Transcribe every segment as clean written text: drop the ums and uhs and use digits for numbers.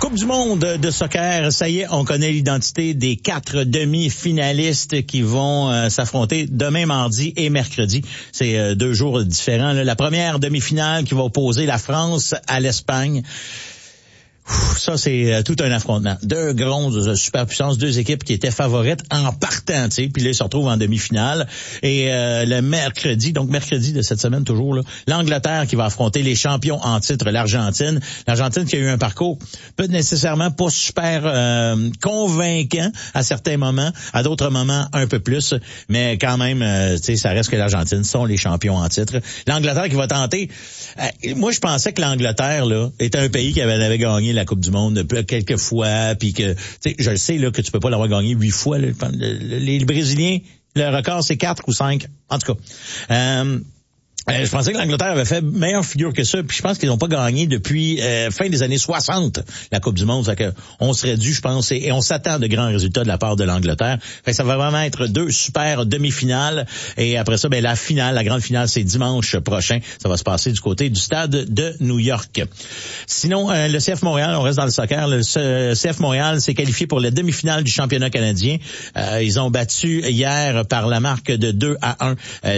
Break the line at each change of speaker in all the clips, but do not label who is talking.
Coupe du monde de soccer, ça y est, on connaît l'identité des 4 demi-finalistes qui vont s'affronter demain, mardi et mercredi. C'est 2 jours différents. Là. La première demi-finale qui va opposer la France à l'Espagne. Ça, c'est tout un affrontement. 2 grandes superpuissances, 2 équipes qui étaient favorites en partant, tu sais, puis là, ils se retrouvent en demi-finale. Et le mercredi, donc mercredi de cette semaine toujours, là, l'Angleterre qui va affronter les champions en titre, l'Argentine. L'Argentine qui a eu un parcours pas nécessairement pas super convaincant à certains moments, à d'autres moments un peu plus, mais quand même, tu sais, ça reste que l'Argentine sont les champions en titre. L'Angleterre qui va tenter. Moi, je pensais que l'Angleterre là était un pays qui avait gagné la Coupe du monde quelques fois, puis que, tu sais, je le sais là que tu peux pas l'avoir gagné 8 fois. Là, les Brésiliens, le record c'est 4 ou 5. En tout cas. Je pensais que l'Angleterre avait fait meilleure figure que ça, puis je pense qu'ils n'ont pas gagné depuis fin des années 60 la Coupe du monde. Ça que on serait dû, je pense, et on s'attend de grands résultats de la part de l'Angleterre. Fait que ça va vraiment être 2 super demi-finales, et après ça, ben la finale, la grande finale, c'est dimanche prochain. Ça va se passer du côté du stade de New York. Sinon, le CF Montréal, on reste dans le soccer. Le CF Montréal s'est qualifié pour la demi-finale du championnat canadien. Ils ont battu hier par la marque de 2-1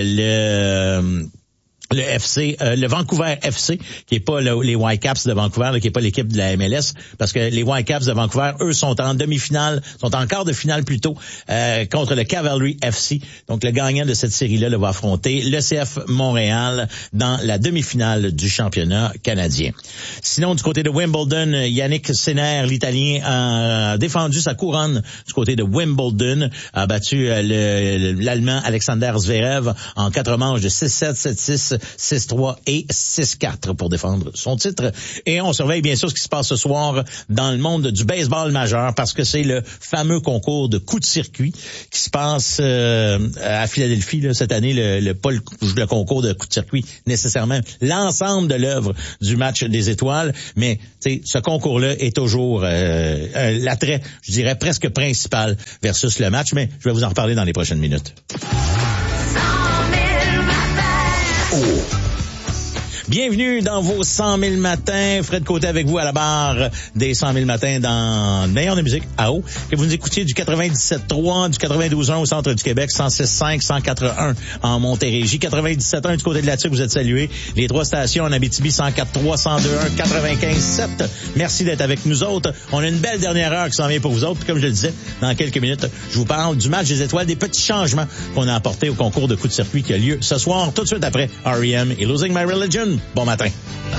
le Vancouver FC, qui est pas les Whitecaps de Vancouver, qui est pas l'équipe de la MLS, parce que les Whitecaps de Vancouver, eux, sont en demi-finale, sont en quart de finale plutôt, contre le Cavalry FC. Donc, le gagnant de cette série-là va affronter le CF Montréal dans la demi-finale du championnat canadien. Sinon, du côté de Wimbledon, Yannick Sinner, l'Italien, a défendu sa couronne du côté de Wimbledon, a battu l'Allemand Alexander Zverev en 4 manches de 6-7, 7-6, 6-3 et 6-4 pour défendre son titre. Et on surveille bien sûr ce qui se passe ce soir dans le monde du baseball majeur, parce que c'est le fameux concours de coup de circuit qui se passe à Philadelphie là, cette année. Pas le concours de coup de circuit nécessairement, l'ensemble de l'œuvre du match des étoiles, mais ce concours-là est toujours l'attrait, je dirais presque principal versus le match, mais je vais vous en reparler dans les prochaines minutes. Bienvenue dans vos 100 000 matins. Fred Côté avec vous à la barre des 100 000 matins dans le meilleur de musique à eau. Que vous nous écoutiez du 97.3, du 92.1 au centre du Québec, 106.5, 104.1 en Montérégie, 97.1 du côté de la Tuque, vous êtes salués. Les 3 stations en Abitibi, 104.3, 102.1, 95.7. Merci d'être avec nous autres. On a une belle dernière heure qui s'en vient pour vous autres. Puis comme je le disais, dans quelques minutes, je vous parle du match des étoiles, des petits changements qu'on a apportés au concours de coup de circuit qui a lieu ce soir, tout de suite après R.E.M. et Losing My Religion. Bon matin.